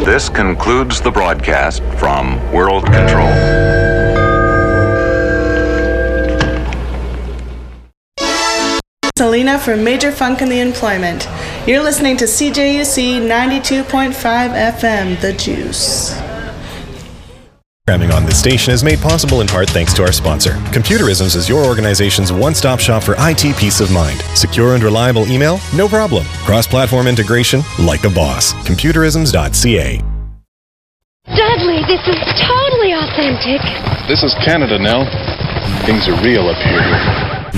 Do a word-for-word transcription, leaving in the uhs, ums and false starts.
This concludes the broadcast from World Control. Selena for Major Funk in the Employment. You're listening to C J U C ninety-two point five F M, The Juice. Programming on this station is made possible in part thanks to our sponsor. Computerisms is your organization's one-stop shop for I T peace of mind. Secure and reliable email? No problem. Cross-platform integration? Like a boss. Computerisms dot C A. Dudley, this is totally authentic. This is Canada, Nell. Things are real up here.